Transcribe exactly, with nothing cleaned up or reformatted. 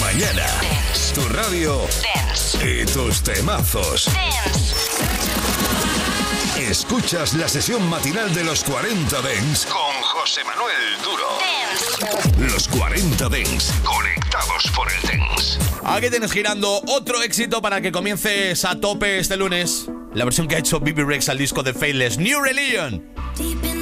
mañana. Dance. Tu radio. Dance. Y tus temazos. Dance. Escuchas la sesión matinal de los cuarenta Dance con José Manuel Duro. Dance. Los cuarenta Dance, conectados por el Dance. Aquí tienes girando otro éxito para que comiences a tope este lunes. La versión que ha hecho Bibi Rex al disco de Faithless, New Religion.